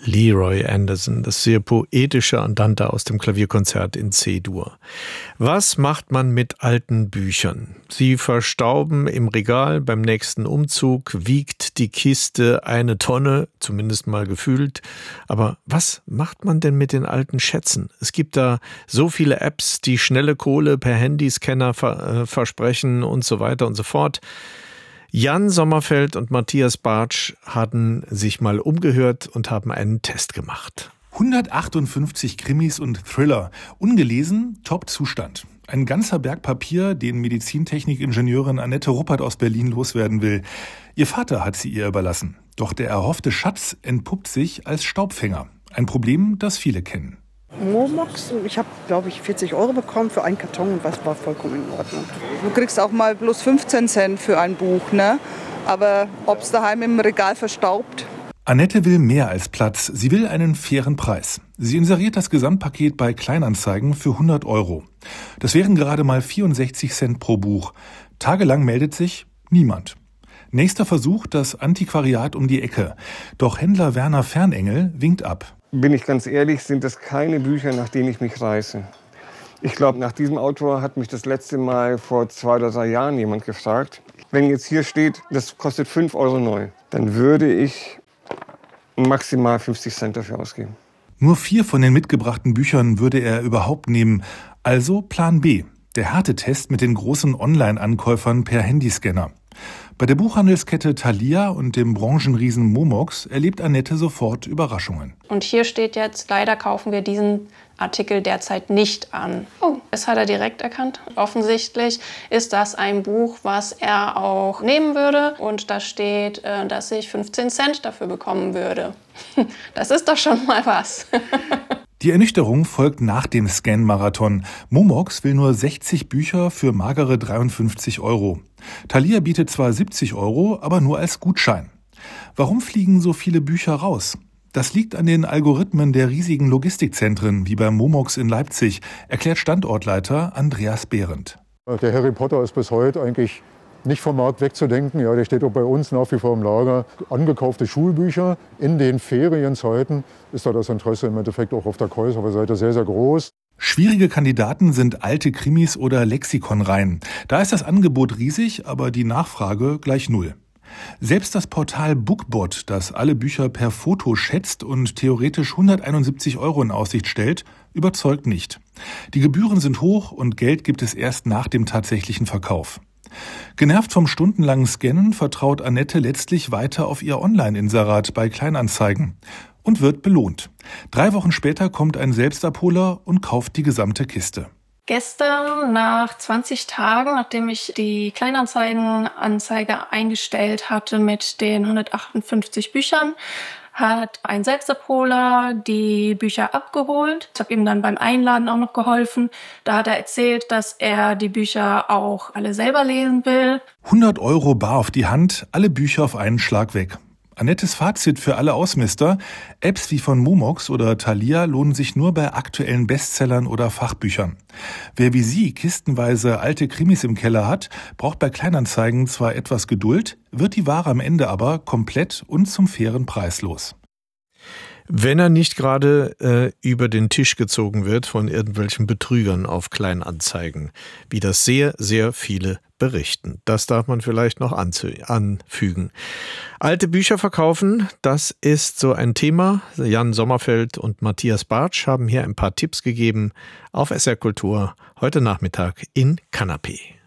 Leroy Anderson, das sehr poetische Andante aus dem Klavierkonzert in C-Dur. Was macht man mit alten Büchern? Sie verstauben im Regal, beim nächsten Umzug wiegt die Kiste 1 Tonne, zumindest mal gefühlt. Aber was macht man denn mit den alten Schätzen? Es gibt da so viele Apps, die schnelle Kohle per Handyscanner versprechen und so weiter und so fort. Jan Sommerfeld und Matthias Bartsch hatten sich mal umgehört und haben einen Test gemacht. 158 Krimis und Thriller. Ungelesen, Top-Zustand. Ein ganzer Berg Papier, den Medizintechnik-Ingenieurin Annette Ruppert aus Berlin loswerden will. Ihr Vater hat sie ihr überlassen. Doch der erhoffte Schatz entpuppt sich als Staubfänger. Ein Problem, das viele kennen. Momox, ich habe, glaube ich, 40 € bekommen für einen Karton und was war vollkommen in Ordnung. Du kriegst auch mal bloß 15 Cent für ein Buch, ne? Aber ob es daheim im Regal verstaubt? Annette will mehr als Platz. Sie will einen fairen Preis. Sie inseriert das Gesamtpaket bei Kleinanzeigen für 100 €. Das wären gerade mal 64 Cent pro Buch. Tagelang meldet sich niemand. Nächster Versuch, das Antiquariat um die Ecke. Doch Händler Werner Fernengel winkt ab. Bin ich ganz ehrlich, sind das keine Bücher, nach denen ich mich reiße. Ich glaube, nach diesem Autor hat mich das letzte Mal vor 2 oder 3 Jahren jemand gefragt. Wenn jetzt hier steht, das kostet 5 € neu, dann würde ich maximal 50 Cent dafür ausgeben. Nur 4 von den mitgebrachten Büchern würde er überhaupt nehmen. Also Plan B, der Härtetest mit den großen Online-Ankäufern per Handyscanner. Bei der Buchhandelskette Thalia und dem Branchenriesen Momox erlebt Annette sofort Überraschungen. Und hier steht jetzt, leider kaufen wir diesen Artikel derzeit nicht an. Oh, das hat er direkt erkannt. Offensichtlich ist das ein Buch, was er auch nehmen würde. Und da steht, dass ich 15 Cent dafür bekommen würde. Das ist doch schon mal was. Die Ernüchterung folgt nach dem Scan-Marathon. Momox will nur 60 Bücher für magere 53 €. Thalia bietet zwar 70 €, aber nur als Gutschein. Warum fliegen so viele Bücher raus? Das liegt an den Algorithmen der riesigen Logistikzentren, wie beim Momox in Leipzig, erklärt Standortleiter Andreas Behrendt. Der Harry Potter ist bis heute eigentlich nicht vom Markt wegzudenken. Ja, der steht auch bei uns nach wie vor im Lager. Angekaufte Schulbücher in den Ferienzeiten ist da das Interesse im Endeffekt auch auf der Käuferseite sehr, sehr groß. Schwierige Kandidaten sind alte Krimis oder Lexikonreihen. Da ist das Angebot riesig, aber die Nachfrage gleich null. Selbst das Portal Bookbot, das alle Bücher per Foto schätzt und theoretisch 171 € in Aussicht stellt, überzeugt nicht. Die Gebühren sind hoch und Geld gibt es erst nach dem tatsächlichen Verkauf. Genervt vom stundenlangen Scannen vertraut Annette letztlich weiter auf ihr Online-Inserat bei Kleinanzeigen und wird belohnt. 3 Wochen später kommt ein Selbstabholer und kauft die gesamte Kiste. Gestern, nach 20 Tagen, nachdem ich die Kleinanzeigenanzeige eingestellt hatte mit den 158 Büchern, hat ein Selbstabholer die Bücher abgeholt. Ich habe ihm dann beim Einladen auch noch geholfen. Da hat er erzählt, dass er die Bücher auch alle selber lesen will. 100 € bar auf die Hand, alle Bücher auf einen Schlag weg. Annettes Fazit für alle Ausmister: Apps wie von Momox oder Thalia lohnen sich nur bei aktuellen Bestsellern oder Fachbüchern. Wer wie Sie kistenweise alte Krimis im Keller hat, braucht bei Kleinanzeigen zwar etwas Geduld, wird die Ware am Ende aber komplett und zum fairen Preis los. Wenn er nicht gerade über den Tisch gezogen wird von irgendwelchen Betrügern auf Kleinanzeigen, wie das sehr, sehr viele berichten. Das darf man vielleicht noch anfügen. Alte Bücher verkaufen, das ist so ein Thema. Jan Sommerfeld und Matthias Bartsch haben hier ein paar Tipps gegeben auf SR Kultur heute Nachmittag in Kanapé.